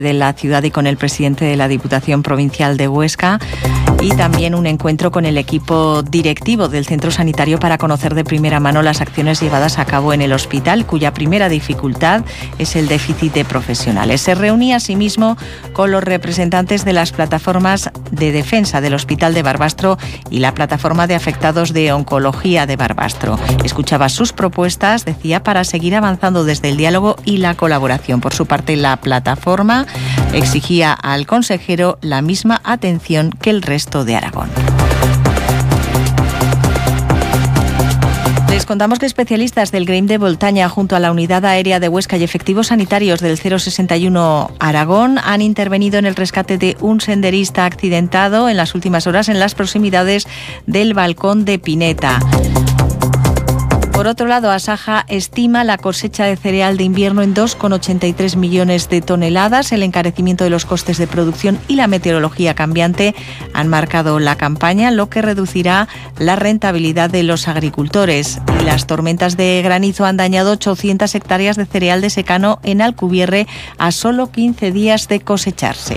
de la ciudad y con el presidente de la Diputación Provincial de Huesca, y también un encuentro con el equipo directivo del centro sanitario para conocer de primera mano las acciones llevadas a cabo en el hospital, cuya primera dificultad es el déficit de profesionales. Se reunía asimismo con los representantes de las plataformas de defensa del Hospital de Barbastro y la plataforma de afectados de oncología de Barbastro. Escuchaba sus propuestas, decía, para seguir avanzando desde el diálogo y la colaboración. Por su parte, la plataforma exigía al consejero la misma atención que el resto de Aragón. Les contamos que especialistas del GREIM de Voltaña, junto a la Unidad Aérea de Huesca y efectivos sanitarios del 061 Aragón, han intervenido en el rescate de un senderista accidentado en las últimas horas en las proximidades del Balcón de Pineta. Por otro lado, Asaja estima la cosecha de cereal de invierno en 2,83 millones de toneladas. El encarecimiento de los costes de producción y la meteorología cambiante han marcado la campaña, lo que reducirá la rentabilidad de los agricultores. Y las tormentas de granizo han dañado 800 hectáreas de cereal de secano en Alcubierre a solo 15 días de cosecharse.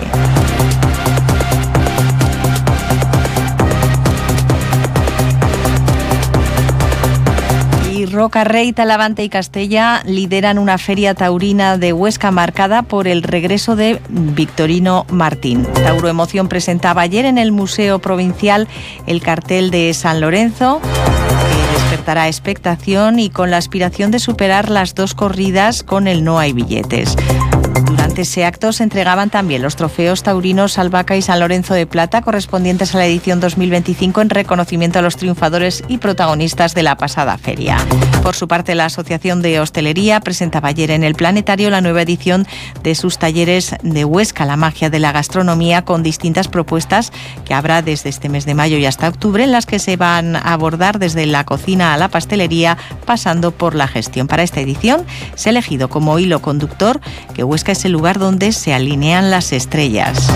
Rocarrey, Talavante y Castella lideran una feria taurina de Huesca marcada por el regreso de Victorino Martín. Tauro Emoción presentaba ayer en el Museo Provincial el cartel de San Lorenzo, que despertará expectación y con la aspiración de superar las 2 corridas con el No hay billetes. Durante ese acto se entregaban también los trofeos taurinos Albaca y San Lorenzo de Plata, correspondientes a la edición 2025, en reconocimiento a los triunfadores y protagonistas de la pasada feria. Por su parte, la Asociación de Hostelería presentaba ayer en el Planetario la nueva edición de sus talleres de Huesca, la magia de la gastronomía, con distintas propuestas que habrá desde este mes de mayo y hasta octubre, en las que se van a abordar desde la cocina a la pastelería, pasando por la gestión. Para esta edición se ha elegido como hilo conductor que Huesca es el lugar donde se alinean las estrellas.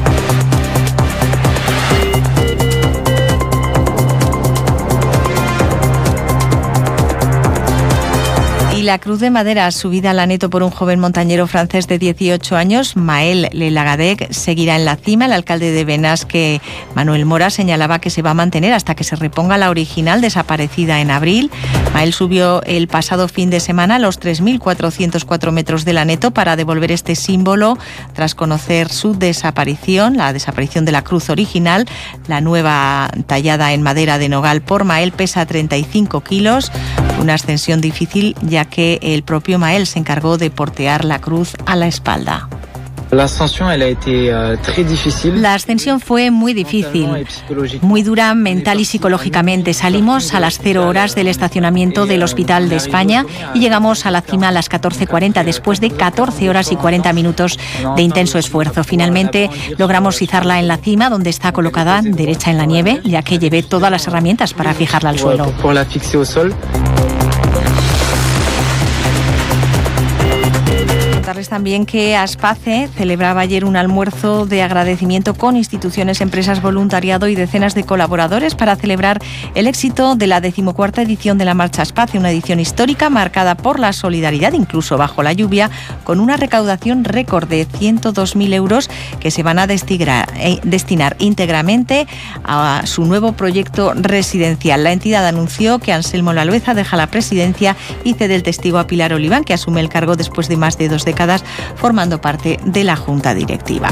La Cruz de Madera, subida al Aneto por un joven montañero francés de 18 años, Maël Lelagadec, seguirá en la cima. El alcalde de Benasque, Manuel Mora, señalaba que se va a mantener hasta que se reponga la original, desaparecida en abril. Maël subió el pasado fin de semana a los 3.404 metros del Aneto para devolver este símbolo tras conocer su desaparición, la desaparición de la cruz original. La nueva, tallada en madera de nogal por Maël, pesa 35 kilos, una ascensión difícil ya que el propio Maël se encargó de portear la cruz a la espalda. La ascensión fue muy difícil, muy dura mental y psicológicamente. Salimos a las 0 horas del estacionamiento del Hospital de España y llegamos a la cima a las 14:40, después de 14 horas y 40 minutos de intenso esfuerzo. Finalmente logramos izarla en la cima, donde está colocada derecha en la nieve, ya que llevé todas las herramientas para fijarla al suelo. Contarles también que Aspace celebraba ayer un almuerzo de agradecimiento con instituciones, empresas, voluntariado y decenas de colaboradores para celebrar el éxito de la 14ª edición de la Marcha Aspace, una edición histórica marcada por la solidaridad, incluso bajo la lluvia, con una recaudación récord de 102.000 euros que se van a destinar íntegramente a su nuevo proyecto residencial. La entidad anunció que Anselmo Lalueza deja la presidencia y cede el testigo a Pilar Oliván, que asume el cargo después de más de 2 décadas formando parte de la Junta Directiva.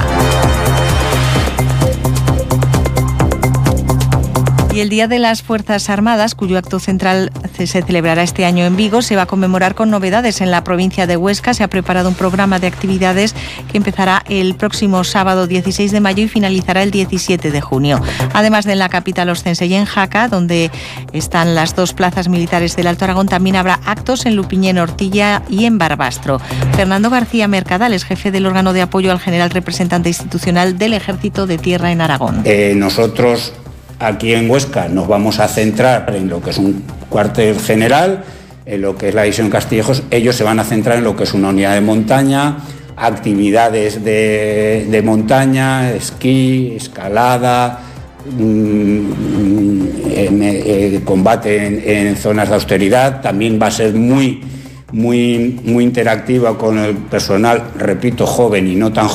Y el Día de las Fuerzas Armadas, cuyo acto central se celebrará este año en Vigo, se va a conmemorar con novedades en la provincia de Huesca. Se ha preparado un programa de actividades que empezará el próximo sábado 16 de mayo y finalizará el 17 de junio. Además de en la capital oscense y en Jaca, donde están las 2 plazas militares del Alto Aragón, también habrá actos en Lupiñén, Ortilla y en Barbastro. Fernando García Mercadal es jefe del órgano de apoyo al general representante institucional del Ejército de Tierra en Aragón. Nosotros aquí en Huesca nos vamos a centrar en lo que es un cuartel general, en lo que es la división Castillejos. Ellos se van a centrar en lo que es una unidad de montaña, actividades de montaña, esquí, escalada, combate en zonas de austeridad. También va a ser muy interactiva con el personal, repito, joven y no tan joven.